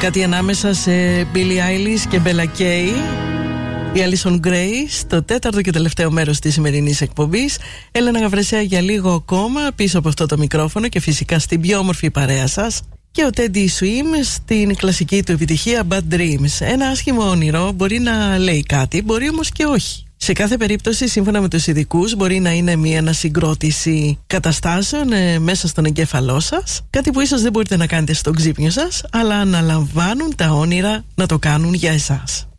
Κάτι ανάμεσα σε Billie Eilish και Bella Kay. Η Alison Gray στο τέταρτο και τελευταίο μέρος της σημερινής εκπομπής. Έλενα Γαβρεσέα για λίγο ακόμα πίσω από αυτό το μικρόφωνο και φυσικά στην πιο όμορφη παρέα σας. Και ο Teddy Swims στην κλασική του επιτυχία Bad Dreams. Ένα άσχημο όνειρο μπορεί να λέει κάτι, μπορεί όμως και όχι. Σε κάθε περίπτωση, σύμφωνα με τους ειδικούς, μπορεί να είναι μια ανασυγκρότηση καταστάσεων μέσα στον εγκέφαλό σας. Κάτι που ίσως δεν μπορείτε να κάνετε στον ξύπνιο σας, αλλά αναλαμβάνουν τα όνειρα να το κάνουν για εσάς.